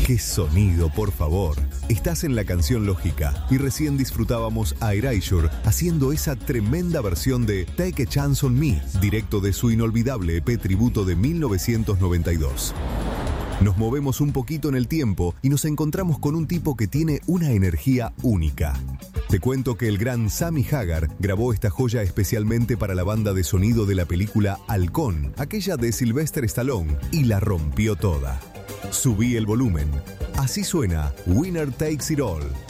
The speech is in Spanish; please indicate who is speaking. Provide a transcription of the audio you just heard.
Speaker 1: ¡Qué sonido, por favor! Estás en La Canción Lógica y recién disfrutábamos a Erasure haciendo esa tremenda versión de Take a Chance on Me, directo de su inolvidable EP tributo de 1992. Nos movemos un poquito en el tiempo y nos encontramos con un tipo que tiene una energía única. Te cuento que el gran Sammy Hagar grabó esta joya especialmente para la banda de sonido de la película Halcón, aquella de Sylvester Stallone, y la rompió toda. Subí el volumen. Así suena Winner Takes It All.